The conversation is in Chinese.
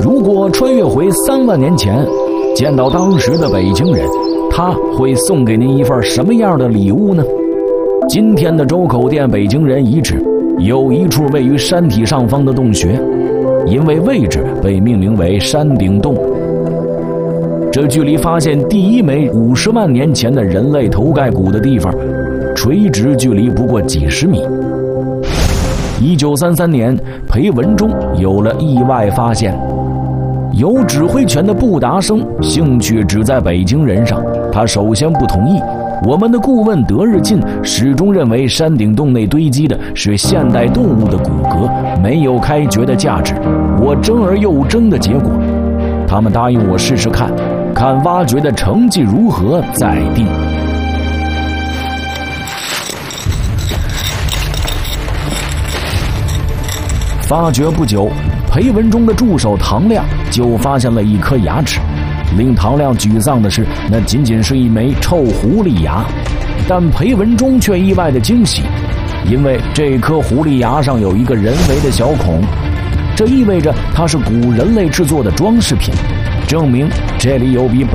如果穿越回3万年前，见到当时的北京人，他会送给您一份什么样的礼物呢？今天的周口店北京人遗址有一处位于山体上方的洞穴，因为位置被命名为山顶洞。这距离发现第一枚50万年前的人类头盖骨的地方，垂直距离不过几十米。1933年，裴文中有了意外发现。有指挥权的布达生兴趣只在北京人上，他首先不同意。我们的顾问德日进始终认为山顶洞内堆积的是现代动物的骨骼，没有开掘的价值。我争而又争的结果，他们答应我试试看，看挖掘的成绩如何再定。发掘不久，裴文中的助手唐亮就发现了一颗牙齿。令唐亮沮丧的是，那仅仅是一枚臭狐狸牙，但裴文中却意外的惊喜，因为这颗狐狸牙上有一个人为的小孔，这意味着它是古人类制作的装饰品，证明这里有比本